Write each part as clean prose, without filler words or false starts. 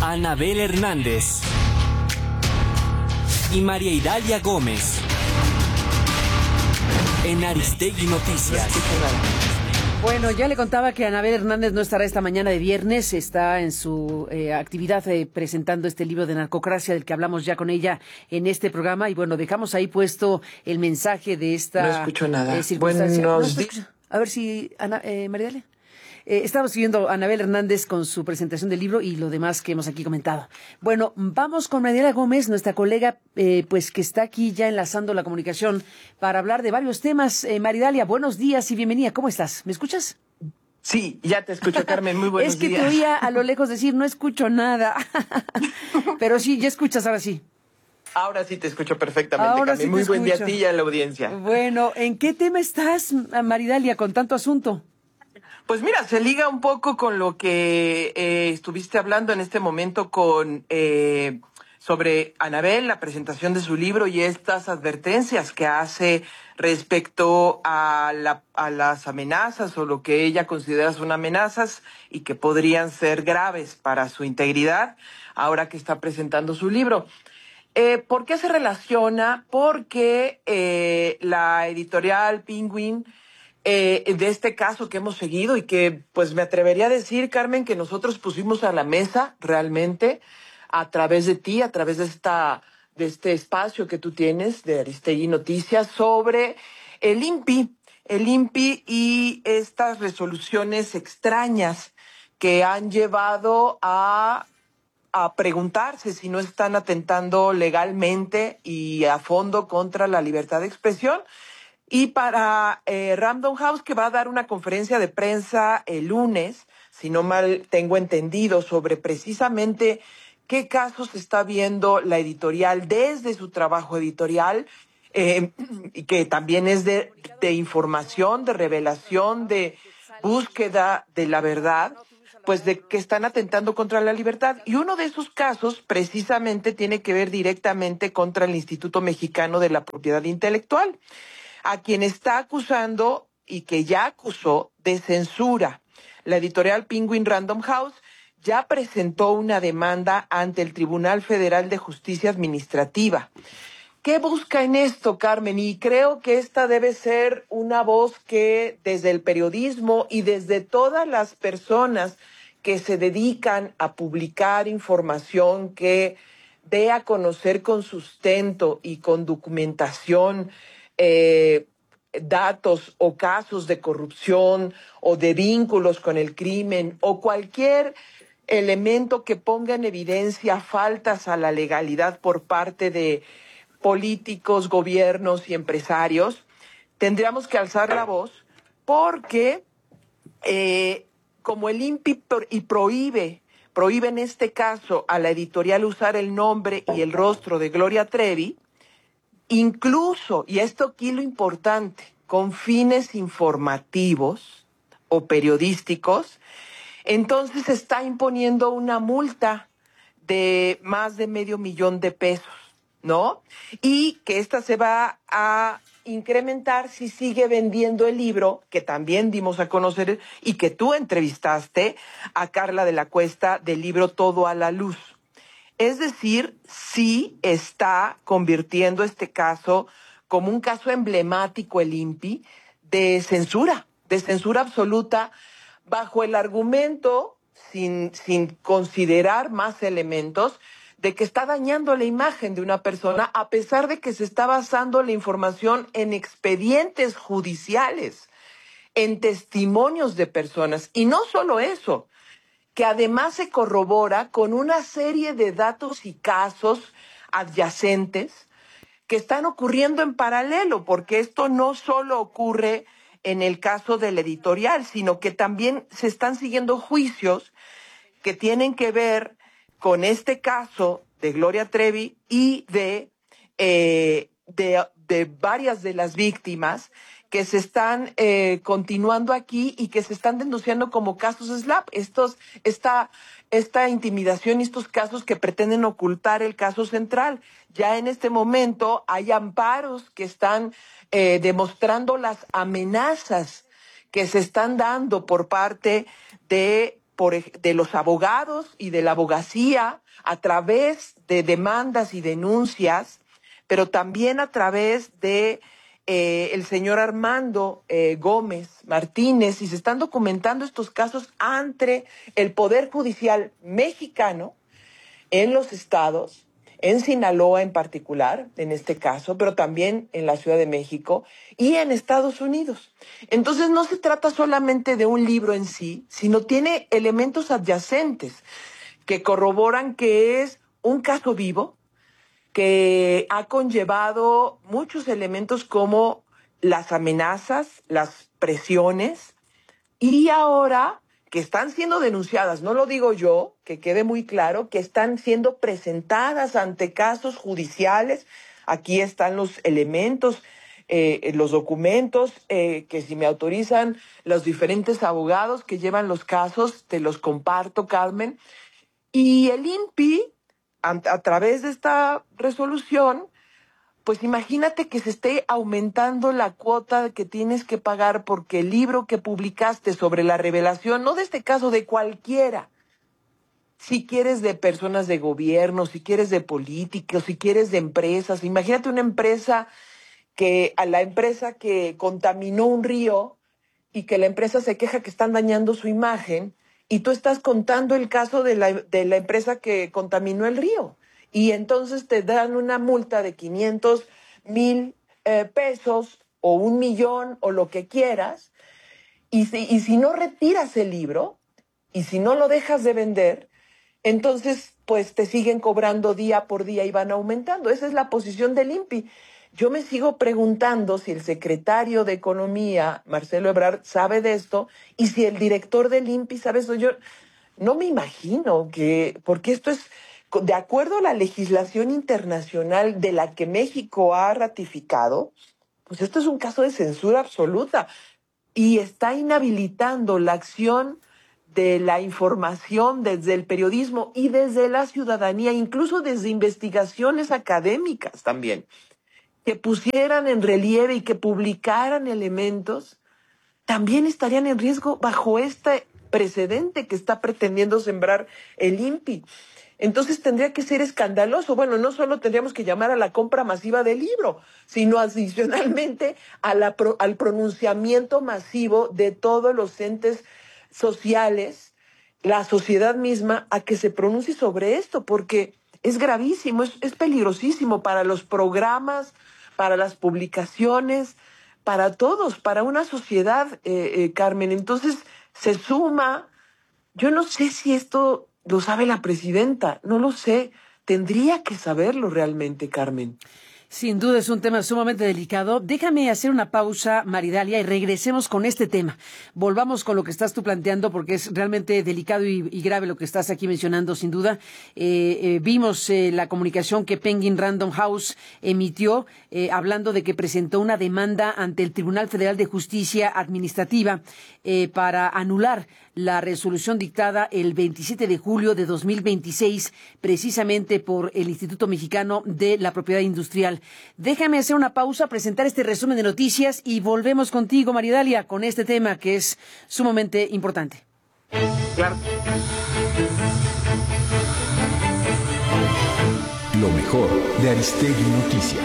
Anabel Hernández y María Idalia Gómez en Aristegui Noticias. Bueno, ya le contaba que Anabel Hernández no estará esta mañana de viernes, está en su actividad presentando este libro de narcocracia del que hablamos ya con ella en este programa y bueno, dejamos ahí puesto el mensaje de esta No escucho nada. circunstancia. Buenos días. A ver si, María Idalia. Estamos siguiendo a Anabel Hernández con su presentación del libro y lo demás que hemos aquí comentado. Bueno, vamos con Mariela Gómez, nuestra colega, pues que está aquí ya enlazando la comunicación para hablar de varios temas. Maridalia, buenos días y bienvenida. ¿Cómo estás? ¿Me escuchas? Sí, ya te escucho, Carmen. Muy buenos días. Es que te oía a lo lejos decir, no escucho nada. Pero sí, ya escuchas, ahora sí. Ahora sí te escucho perfectamente, Ahora Carmen. sí Muy buen día escucho. a ti y a la audiencia. Bueno, ¿en qué tema estás, Maridalia, con tanto asunto? Pues mira, se liga un poco con lo que estuviste hablando en este momento con sobre Anabel, la presentación de su libro y estas advertencias que hace respecto a las amenazas o lo que ella considera son amenazas y que podrían ser graves para su integridad ahora que está presentando su libro. ¿Por qué se relaciona? Porque la editorial Penguin, de este caso que hemos seguido y que pues me atrevería a decir, Carmen, que nosotros pusimos a la mesa realmente a través de ti, a través de este espacio que tú tienes de Aristegui Noticias sobre el INPI y estas resoluciones extrañas que han llevado a preguntarse si no están atentando legalmente y a fondo contra la libertad de expresión. Y para Random House, que va a dar una conferencia de prensa el lunes, si no mal tengo entendido, sobre precisamente qué casos está viendo la editorial desde su trabajo editorial, y que también es de información, de revelación, de búsqueda de la verdad, pues de que están atentando contra la libertad. Y uno de esos casos precisamente tiene que ver directamente contra el Instituto Mexicano de la Propiedad Intelectual, a quien está acusando y que ya acusó de censura. La editorial Penguin Random House ya presentó una demanda ante el Tribunal Federal de Justicia Administrativa. ¿Qué busca en esto, Carmen? Y creo que esta debe ser una voz que desde el periodismo y desde todas las personas que se dedican a publicar información que dé a conocer con sustento y con documentación datos o casos de corrupción o de vínculos con el crimen o cualquier elemento que ponga en evidencia faltas a la legalidad por parte de políticos, gobiernos y empresarios, tendríamos que alzar la voz porque como el INPI prohíbe en este caso a la editorial usar el nombre y el rostro de Gloria Trevi, incluso, y esto aquí lo importante, con fines informativos o periodísticos, entonces está imponiendo una multa de más de $500,000, ¿no? Y que esta se va a incrementar si sigue vendiendo el libro, que también dimos a conocer y que tú entrevistaste a Carla de la Cuesta del libro Todo a la Luz. Es decir, sí está convirtiendo este caso como un caso emblemático el INPI de censura absoluta, bajo el argumento, sin considerar más elementos, de que está dañando la imagen de una persona, a pesar de que se está basando la información en expedientes judiciales, en testimonios de personas. Y no solo eso, que además se corrobora con una serie de datos y casos adyacentes que están ocurriendo en paralelo, porque esto no solo ocurre en el caso del editorial, sino que también se están siguiendo juicios que tienen que ver con este caso de Gloria Trevi y de varias de las víctimas que se están continuando aquí y que se están denunciando como casos SLAPP. Esta intimidación y estos casos que pretenden ocultar el caso central. Ya en este momento hay amparos que están demostrando las amenazas que se están dando por parte de de los abogados y de la abogacía a través de demandas y denuncias, pero también a través de el señor Armando Gómez Martínez, y se están documentando estos casos ante el Poder Judicial mexicano en los estados, en Sinaloa en particular, en este caso, pero también en la Ciudad de México y en Estados Unidos. Entonces no se trata solamente de un libro en sí, sino tiene elementos adyacentes que corroboran que es un caso vivo, que ha conllevado muchos elementos como las amenazas, las presiones, y ahora que están siendo denunciadas, no lo digo yo, que quede muy claro, que están siendo presentadas ante casos judiciales. Aquí están los elementos, los documentos, que si me autorizan los diferentes abogados que llevan los casos, te los comparto, Carmen. Y el INPI, a través de esta resolución, pues imagínate que se esté aumentando la cuota que tienes que pagar porque el libro que publicaste sobre la revelación, no de este caso, de cualquiera, si quieres de personas de gobierno, si quieres de políticos, si quieres de empresas, imagínate una empresa a la empresa que contaminó un río y que la empresa se queja que están dañando su imagen, y tú estás contando el caso de la empresa que contaminó el río. Y entonces te dan una multa de 500,000 pesos o 1,000,000 o lo que quieras. Y si no retiras el libro y si no lo dejas de vender, entonces pues te siguen cobrando día por día y van aumentando. Esa es la posición del INPI. Yo me sigo preguntando si el secretario de Economía, Marcelo Ebrard, sabe de esto, y si el director del INPI sabe esto. Yo no me imagino porque esto es de acuerdo a la legislación internacional de la que México ha ratificado, pues esto es un caso de censura absoluta y está inhabilitando la acción de la información desde el periodismo y desde la ciudadanía, incluso desde investigaciones académicas también, que pusieran en relieve y que publicaran elementos, también estarían en riesgo bajo este precedente que está pretendiendo sembrar el INPI. Entonces tendría que ser escandaloso. Bueno, no solo tendríamos que llamar a la compra masiva del libro, sino adicionalmente al pronunciamiento masivo de todos los entes sociales, la sociedad misma, a que se pronuncie sobre esto, porque es gravísimo, es peligrosísimo para los programas, para las publicaciones, para todos, para una sociedad, Carmen. Entonces se suma, yo no sé si esto lo sabe la presidenta, no lo sé, tendría que saberlo realmente, Carmen. Sin duda es un tema sumamente delicado. Déjame hacer una pausa, Maridalia, y regresemos con este tema. Volvamos con lo que estás tú planteando, porque es realmente delicado y grave lo que estás aquí mencionando, sin duda. Vimos la comunicación que Penguin Random House emitió, hablando de que presentó una demanda ante el Tribunal Federal de Justicia Administrativa para anular la resolución dictada el 27 de julio de 2026, precisamente por el Instituto Mexicano de la Propiedad Industrial. Déjame hacer una pausa, presentar este resumen de noticias y volvemos contigo, Maridalia, con este tema que es sumamente importante. Claro. Lo mejor de Aristegui Noticias.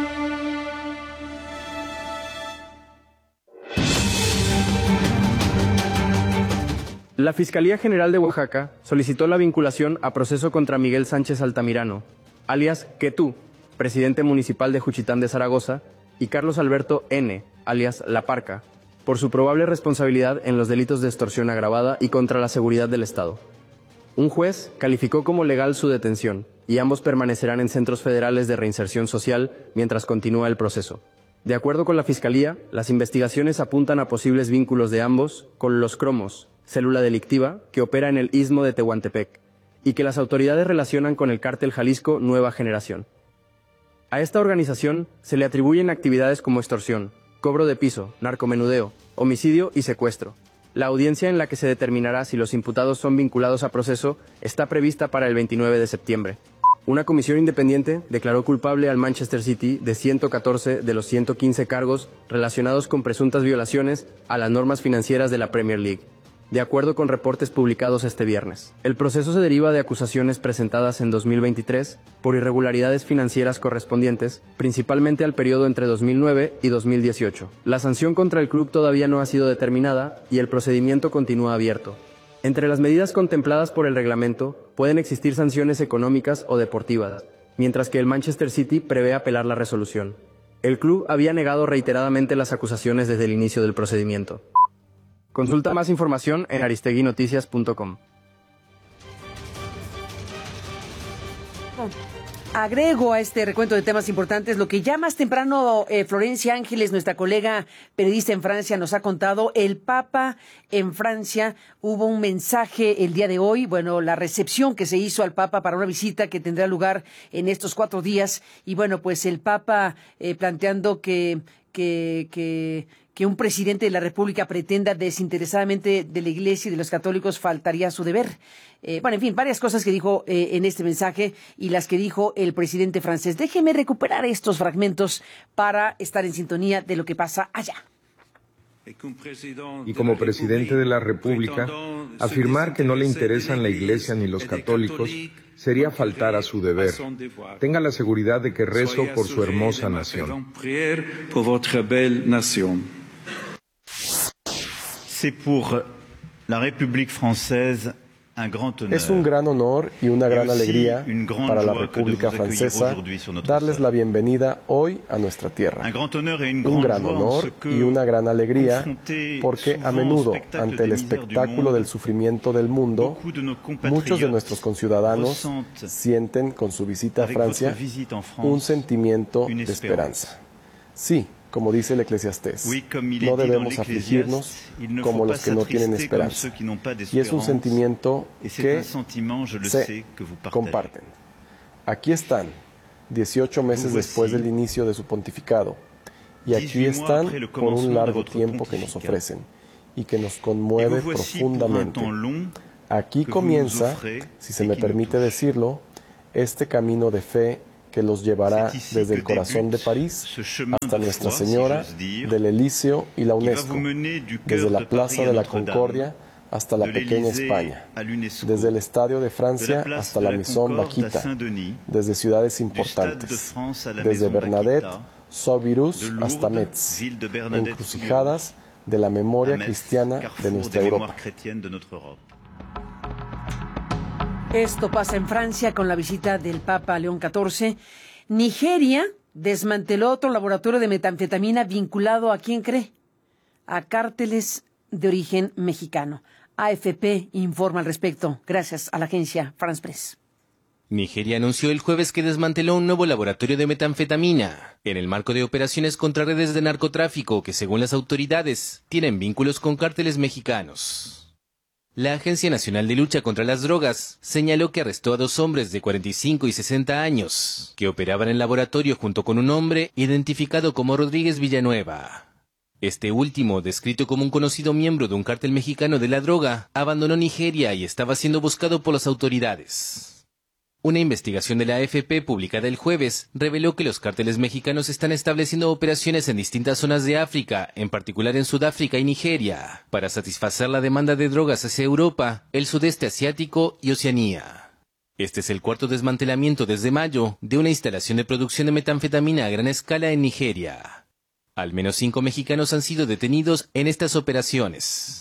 La Fiscalía General de Oaxaca solicitó la vinculación a proceso contra Miguel Sánchez Altamirano, alias Quetú, presidente municipal de Juchitán de Zaragoza, y Carlos Alberto N., alias La Parca, por su probable responsabilidad en los delitos de extorsión agravada y contra la seguridad del Estado. Un juez calificó como legal su detención, y ambos permanecerán en centros federales de reinserción social mientras continúa el proceso. De acuerdo con la Fiscalía, las investigaciones apuntan a posibles vínculos de ambos con los Cromos, célula delictiva que opera en el Istmo de Tehuantepec, y que las autoridades relacionan con el Cártel Jalisco Nueva Generación. A esta organización se le atribuyen actividades como extorsión, cobro de piso, narcomenudeo, homicidio y secuestro. La audiencia en la que se determinará si los imputados son vinculados a proceso está prevista para el 29 de septiembre. Una comisión independiente declaró culpable al Manchester City de 114 de los 115 cargos relacionados con presuntas violaciones a las normas financieras de la Premier League. de acuerdo con reportes publicados este viernes. El proceso se deriva de acusaciones presentadas en 2023 por irregularidades financieras correspondientes, principalmente al periodo entre 2009 y 2018. La sanción contra el club todavía no ha sido determinada y el procedimiento continúa abierto. Entre las medidas contempladas por el reglamento pueden existir sanciones económicas o deportivas, mientras que el Manchester City prevé apelar la resolución. El club había negado reiteradamente las acusaciones desde el inicio del procedimiento. Consulta más información en aristeguinoticias.com. Agrego a este recuento de temas importantes lo que ya más temprano Florencia Ángeles, nuestra colega periodista en Francia, nos ha contado. El Papa en Francia, hubo un mensaje el día de hoy, bueno, la recepción que se hizo al Papa para una visita que tendrá lugar en estos 4 días. Y bueno, pues el Papa planteando que un presidente de la República pretenda desinteresadamente de la Iglesia y de los católicos faltaría a su deber. Bueno, en fin, varias cosas que dijo en este mensaje y las que dijo el presidente francés. Déjeme recuperar estos fragmentos para estar en sintonía de lo que pasa allá. Y como presidente de la República, afirmar que no le interesan la Iglesia ni los católicos sería faltar a su deber. Tenga la seguridad de que rezo por su hermosa nación. C'est pour la République française un grand honneur. Es un gran honor y una gran alegría para la República Francesa darles la bienvenida hoy a nuestra tierra. Un gran honor y una gran alegría porque a menudo, ante el espectáculo del sufrimiento del mundo, muchos de nuestros conciudadanos sienten con su visita a Francia un sentimiento de esperanza. Sí, como dice el Eclesiastés, no debemos afligirnos como los que no tienen esperanza. Y es un sentimiento que se comparten. Aquí están, 18 meses después del inicio de su pontificado, y aquí están por un largo tiempo que nos ofrecen y que nos conmueve profundamente. Aquí comienza, si se me permite decirlo, este camino de fe que los llevará desde el corazón de París hasta Nuestra Señora, del Elíseo y la UNESCO, desde la Plaza de la Concordia hasta la pequeña España, desde el Estadio de Francia hasta la Maison Vaquita, desde ciudades importantes, desde Bernadette, Soubirous hasta Metz, encrucijadas de la memoria cristiana de nuestra Europa. Esto pasa en Francia con la visita del Papa León XIV. Nigeria desmanteló otro laboratorio de metanfetamina vinculado a, ¿quién cree?, a cárteles de origen mexicano. AFP informa al respecto, gracias a la agencia France Press. Nigeria anunció el jueves que desmanteló un nuevo laboratorio de metanfetamina en el marco de operaciones contra redes de narcotráfico que, según las autoridades, tienen vínculos con cárteles mexicanos. La Agencia Nacional de Lucha contra las Drogas señaló que arrestó a 2 hombres de 45 y 60 años que operaban en el laboratorio junto con un hombre identificado como Rodríguez Villanueva. Este último, descrito como un conocido miembro de un cártel mexicano de la droga, abandonó Nigeria y estaba siendo buscado por las autoridades. Una investigación de la AFP publicada el jueves reveló que los cárteles mexicanos están estableciendo operaciones en distintas zonas de África, en particular en Sudáfrica y Nigeria, para satisfacer la demanda de drogas hacia Europa, el sudeste asiático y Oceanía. Este es el 4º desmantelamiento desde mayo de una instalación de producción de metanfetamina a gran escala en Nigeria. Al menos 5 mexicanos han sido detenidos en estas operaciones.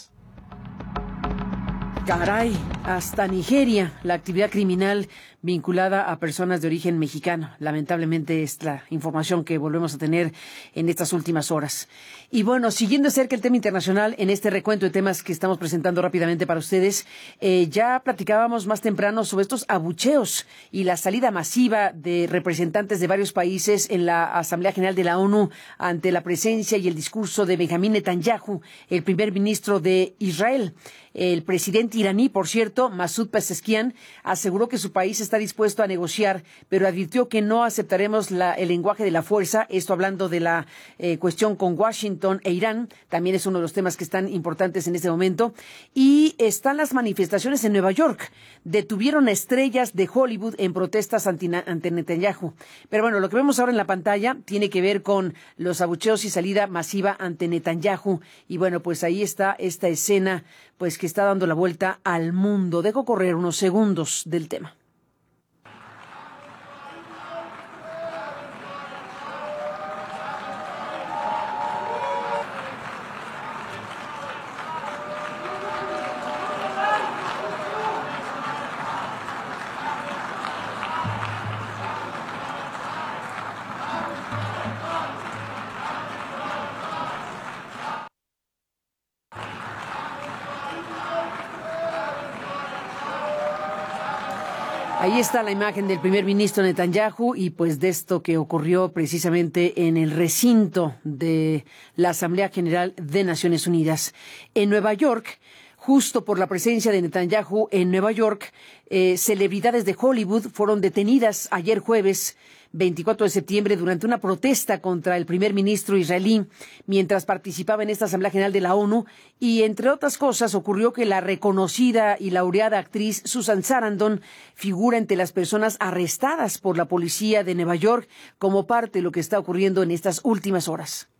Caray, hasta Nigeria, la actividad criminal vinculada a personas de origen mexicano. Lamentablemente es la información que volvemos a tener en estas últimas horas. Y bueno, siguiendo de cerca el tema internacional en este recuento de temas que estamos presentando rápidamente para ustedes, ya platicábamos más temprano sobre estos abucheos y la salida masiva de representantes de varios países en la Asamblea General de la ONU ante la presencia y el discurso de Benjamín Netanyahu, el primer ministro de Israel. El presidente presidente iraní, por cierto, Masoud Pezeshkian, aseguró que su país está dispuesto a negociar, pero advirtió que no aceptaremos el lenguaje de la fuerza. Esto hablando de la cuestión con Washington e Irán. También es uno de los temas que están importantes en este momento. Y están las manifestaciones en Nueva York. Detuvieron a estrellas de Hollywood en protestas ante Netanyahu. Pero bueno, lo que vemos ahora en la pantalla tiene que ver con los abucheos y salida masiva ante Netanyahu. Y bueno, pues ahí está esta escena, pues que está dando la vuelta al mundo. Dejo correr unos segundos del tema. Ahí está la imagen del primer ministro Netanyahu y pues de esto que ocurrió precisamente en el recinto de la Asamblea General de Naciones Unidas. En Nueva York, justo por la presencia de Netanyahu en Nueva York, celebridades de Hollywood fueron detenidas ayer jueves 24 de septiembre durante una protesta contra el primer ministro israelí mientras participaba en esta Asamblea General de la ONU y, entre otras cosas, ocurrió que la reconocida y laureada actriz Susan Sarandon figura entre las personas arrestadas por la policía de Nueva York como parte de lo que está ocurriendo en estas últimas horas.